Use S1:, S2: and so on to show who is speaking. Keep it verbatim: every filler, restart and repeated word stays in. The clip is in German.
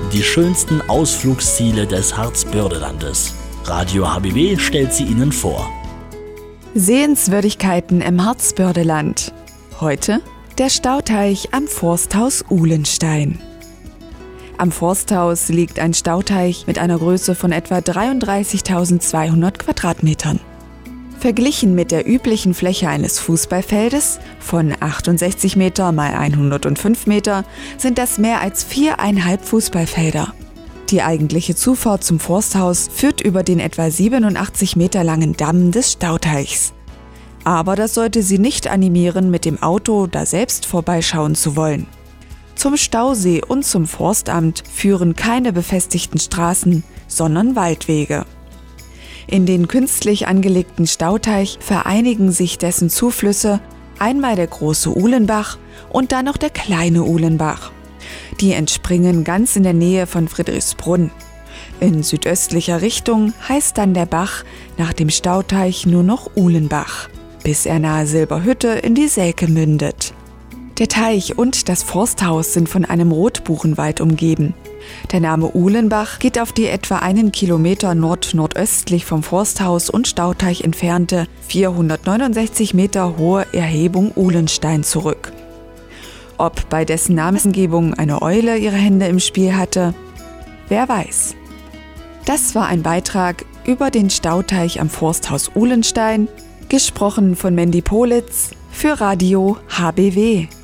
S1: die schönsten Ausflugsziele des Harzbördelandes. Radio H B W stellt sie Ihnen vor.
S2: Sehenswürdigkeiten im Harzbördeland. Heute der Stauteich am Forsthaus Uhlenstein. Am Forsthaus liegt ein Stauteich mit einer Größe von etwa dreiunddreißigtausendzweihundert Quadratmetern. Verglichen mit der üblichen Fläche eines Fußballfeldes von achtundsechzig Meter mal hundertfünf Meter sind das mehr als viereinhalb Fußballfelder. Die eigentliche Zufahrt zum Forsthaus führt über den etwa siebenundachtzig Meter langen Damm des Stauteichs. Aber das sollte Sie nicht animieren, mit dem Auto da selbst vorbeischauen zu wollen. Zum Stausee und zum Forstamt führen keine befestigten Straßen, sondern Waldwege. In den künstlich angelegten Stauteich vereinigen sich dessen Zuflüsse, einmal der große Uhlenbach und dann noch der kleine Uhlenbach. Die entspringen ganz in der Nähe von Friedrichsbrunn. In südöstlicher Richtung heißt dann der Bach nach dem Stauteich nur noch Uhlenbach, bis er nahe Silberhütte in die Selke mündet. Der Teich und das Forsthaus sind von einem Rotbuchenwald umgeben. Der Name Uhlenbach geht auf die etwa einen Kilometer nord-nordöstlich vom Forsthaus und Stauteich entfernte vierhundertneunundsechzig Meter hohe Erhebung Uhlenstein zurück. Ob bei dessen Namensgebung eine Eule ihre Hände im Spiel hatte, wer weiß. Das war ein Beitrag über den Stauteich am Forsthaus Uhlenstein, gesprochen von Mandy Politz für Radio H B W.